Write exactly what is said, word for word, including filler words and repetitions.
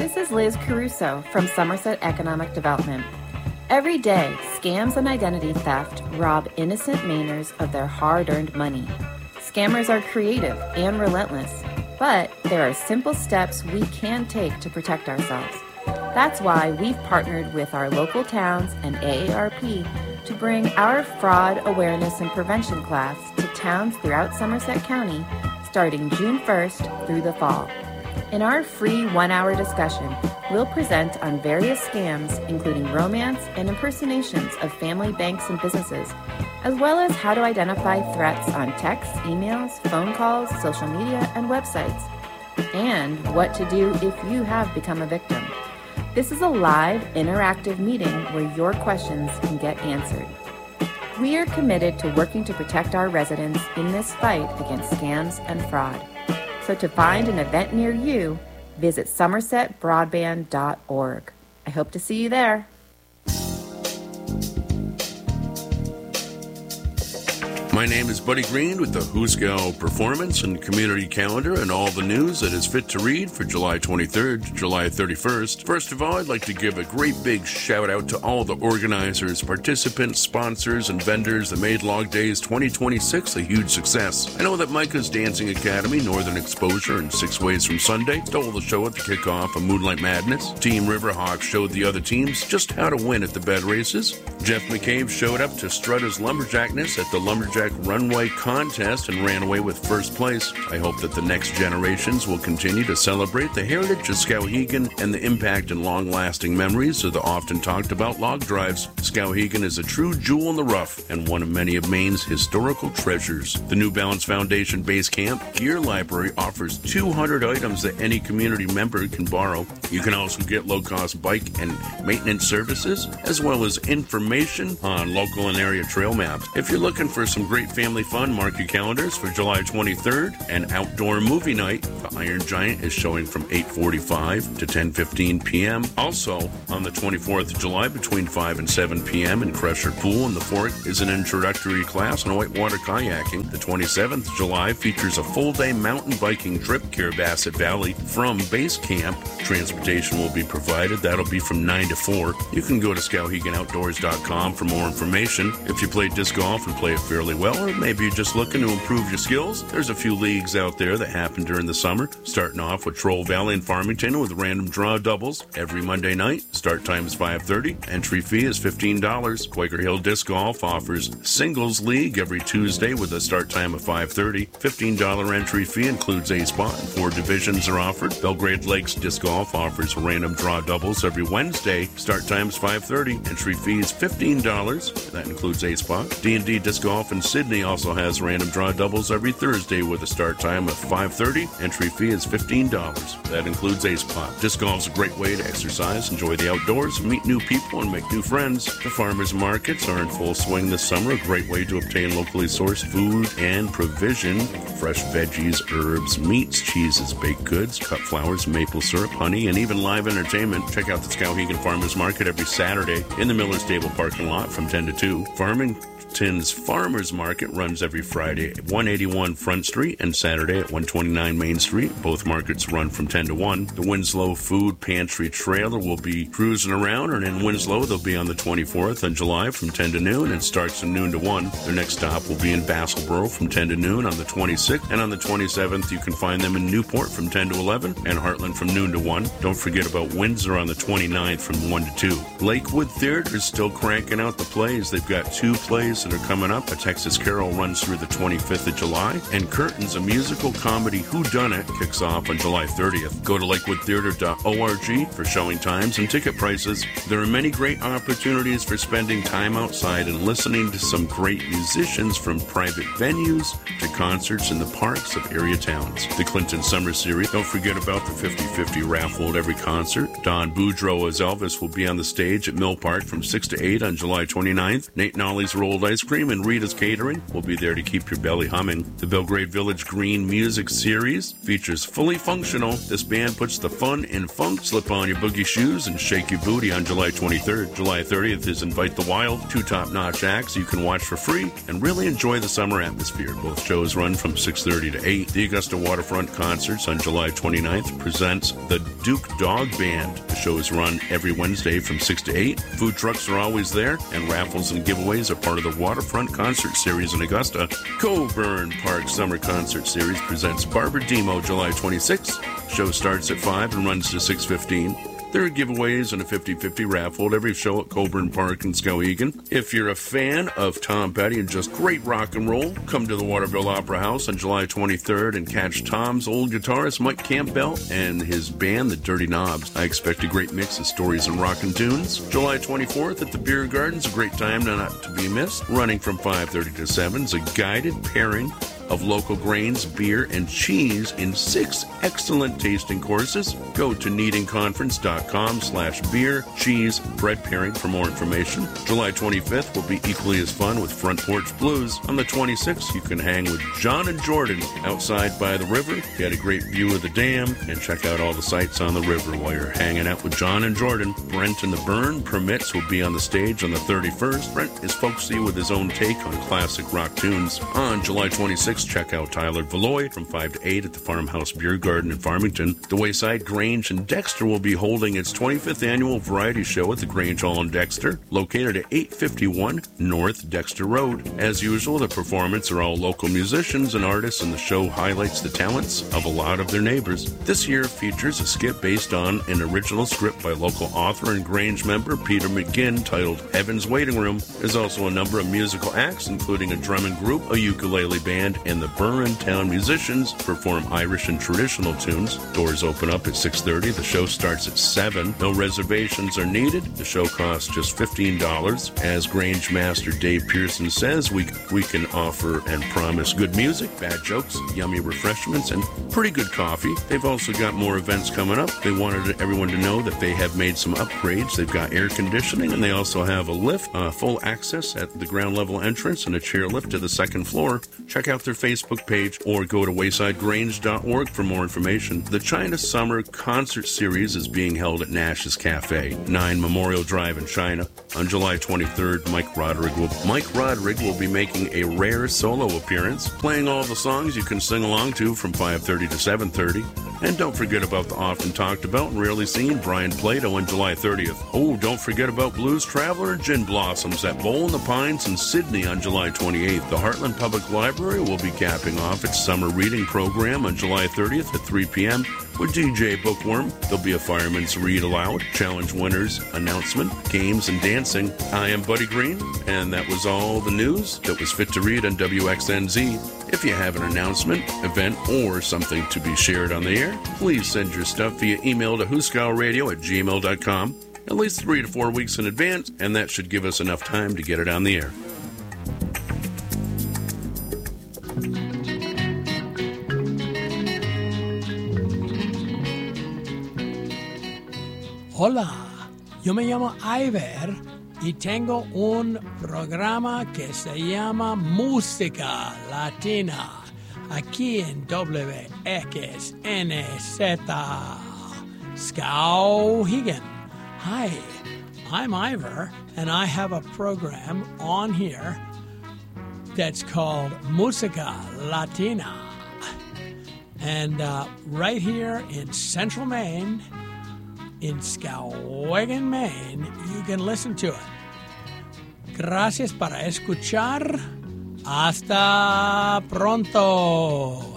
This is Liz Caruso from Somerset Economic Development. Every day, scams and identity theft rob innocent Mainers of their hard-earned money. Scammers are creative and relentless, but there are simple steps we can take to protect ourselves. That's why we've partnered with our local towns and A A R P to bring our fraud awareness and prevention class to towns throughout Somerset County starting June first through the fall. In our free one-hour discussion, we'll present on various scams, including romance and impersonations of family banks and businesses, as well as how to identify threats on texts, emails, phone calls, social media, and websites, and what to do if you have become a victim. This is a live, interactive meeting where your questions can get answered. We are committed to working to protect our residents in this fight against scams and fraud. So to find an event near you, visit somerset broadband dot org. I hope to see you there. My name is Buddy Green with the Hooskow Performance and Community Calendar and all the news that is fit to read for July twenty-third to July thirty-first. First of all, I'd like to give a great big shout out to all the organizers, participants, sponsors, and vendors that made Log Days twenty twenty-six a huge success. I know that Micah's Dancing Academy, Northern Exposure, and Six Ways from Sunday stole the show at the kickoff of Moonlight Madness. Team Riverhawk showed the other teams just how to win at the bed races. Jeff McCabe showed up to strut his lumberjackness at the Lumberjack Runway Contest and ran away with first place. I hope that the next generations will continue to celebrate the heritage of Skowhegan and the impact and long-lasting memories of the often talked about log drives. Skowhegan is a true jewel in the rough and one of many of Maine's historical treasures. The New Balance Foundation Base Camp Gear Library offers two hundred items that any community member can borrow. You can also get low-cost bike and maintenance services, as well as information on local and area trail maps. If you're looking for some great family fun, mark your calendars for July twenty-third, and outdoor movie night. The Iron Giant is showing from eight forty-five to ten fifteen p.m. Also, on the twenty-fourth of July between five and seven p.m. in Crusher Pool in the Fork is an introductory class on whitewater kayaking. The twenty-seventh of July features a full-day mountain biking trip, Carabasset Valley, from base camp. Transportation will be provided. That'll be from nine to four. You can go to skowhegan outdoors dot com for more information. If you play disc golf and play it fairly well, or maybe you're just looking to improve your skills, there's a few leagues out there that happen during the summer, starting off with Troll Valley and Farmington with random draw doubles every Monday night. Start time is five thirty. Entry fee is fifteen dollars. Quaker Hill Disc Golf offers Singles League every Tuesday with a start time of five thirty. fifteen dollars entry fee includes a spot, and four divisions are offered. Belgrade Lakes Disc Golf offers random draw doubles every Wednesday. Start time is five thirty. Entry fee is fifteen dollars. That includes a spot. D and D Disc Golf in Sydney also has random draw doubles every Thursday with a start time of five thirty. Entry fee is fifteen dollars. That includes a spot. Disc golf is a great way to exercise, enjoy the outdoors, meet new people, and make new friends. The farmers markets are in full swing this summer, a great way to obtain locally sourced food and provision. Fresh veggies, herbs, meats, cheeses, baked goods, cut flowers, maple syrup, honey, and even live entertainment. Check out the Skowhegan Farmers Market every Saturday in the Miller Stable parking lot from ten to two. Farming Tin's Farmers Market runs every Friday at one eighty-one Front Street and Saturday at one twenty-nine Main Street. Both markets run from ten to one. The Winslow Food Pantry trailer will be cruising around, and in Winslow they'll be on the twenty-fourth of July from ten to noon and starts from noon to one. Their next stop will be in Basselboro from ten to noon on the twenty-sixth, and on the twenty-seventh you can find them in Newport from ten to eleven and Heartland from noon to one. Don't forget about Windsor on the twenty-ninth from one to two. Lakewood Theater is still cranking out the plays. They've got two plays that are coming up. A Texas Carol runs through the twenty-fifth of July, and Curtains, a musical comedy whodunit, kicks off on July thirtieth. Go to lakewood theater dot org for showing times and ticket prices. There are many great opportunities for spending time outside and listening to some great musicians, from private venues to concerts in the parks of area towns. The Clinton Summer Series. Don't forget about the fifty-fifty raffle at every concert. Don Boudreaux as Elvis will be on the stage at Mill Park from six to eight on July twenty-ninth. Nate Nolly's Rolled Ice Cream and Rita's Catering will be there to keep your belly humming. The Belgrade Village Green Music Series features Fully Functional. This band puts the fun in funk. Slip on your boogie shoes and shake your booty on July twenty-third. July thirtieth is Invite the Wild, two top-notch acts you can watch for free and really enjoy the summer atmosphere. Both shows run from six thirty to eight. The Augusta Waterfront Concerts on July twenty-ninth presents the Duke Dog Band. The shows run every Wednesday from six to eight. Food trucks are always there, and raffles and giveaways are part of the Waterfront Concert Series in Augusta. Coburn Park Summer Concert Series presents Barbara Demo July twenty-sixth. Show starts at five and runs to six fifteen. There are giveaways and a fifty-fifty raffle at every show at Coburn Park in Skowhegan. If you're a fan of Tom Petty and just great rock and roll, come to the Waterville Opera House on July twenty-third and catch Tom's old guitarist Mike Campbell and his band, the Dirty Knobs. I expect a great mix of stories and rockin' tunes. July twenty-fourth at the Beer Gardens, a great time not to be missed. Running from five thirty to seven is a guided pairing of local grains, beer, and cheese in six excellent tasting courses. Go to kneadingconference.com slash beer, cheese, bread pairing for more information. July twenty-fifth will be equally as fun with Front Porch Blues. On the twenty-sixth, you can hang with John and Jordan outside by the river, get a great view of the dam, and check out all the sights on the river while you're hanging out with John and Jordan. Brent and the Burn Permits will be on the stage on the thirty-first. Brent is folksy with his own take on classic rock tunes. On July twenty-sixth, check out Tyler Valoy from five to eight at the Farmhouse Beer Garden in Farmington. The Wayside Grange in Dexter will be holding its twenty-fifth annual variety show at the Grange Hall in Dexter, located at eight fifty-one North Dexter Road. As usual, the performers are all local musicians and artists, and the show highlights the talents of a lot of their neighbors. This year features a skit based on an original script by local author and Grange member Peter McGinn titled Heaven's Waiting Room. There's also a number of musical acts, including a drumming group, a ukulele band, and the Burren Town Musicians perform Irish and traditional tunes. Doors open up at six thirty. The show starts at seven. No reservations are needed. The show costs just fifteen dollars. As Grange Master Dave Pearson says, we we can offer and promise good music, bad jokes, yummy refreshments, and pretty good coffee. They've also got more events coming up. They wanted everyone to know that they have made some upgrades. They've got air conditioning, and they also have a lift, uh, full access at the ground level entrance, and a chair lift to the second floor. Check out their Facebook page or go to wayside grange dot org for more information. The China Summer Concert Series is being held at Nash's Cafe, nine Memorial Drive in China. On July twenty-third, Mike Roderick will Mike Roderick will be making a rare solo appearance, playing all the songs you can sing along to from five thirty to seven thirty. And don't forget about the often talked about and rarely seen Brian Plato on July thirtieth. Oh, don't forget about Blues Traveler and Gin Blossoms at Bowl in the Pines in Sydney on July twenty-eighth. The Heartland Public Library will be capping off its summer reading program on July thirtieth at three p.m. with D J Bookworm. There'll be a Fireman's Read Aloud, challenge winners, announcement, games, and dancing. I am Buddy Green, and that was all the news that was fit to read on W X N Z. If you have an announcement, event, or something to be shared on the air, please send your stuff via email to huskowradio at gmail dot com at least three to four weeks in advance, and that should give us enough time to get it on the air. Hola, yo me llamo Iver y tengo un programa que se llama Música Latina aquí en W X N Z Skowhegan. Hi, I'm Iver, and I have a program on here that's called Música Latina. And uh, right here in Central Maine, in Skowhegan, Maine, you can listen to it. Gracias para escuchar. Hasta pronto.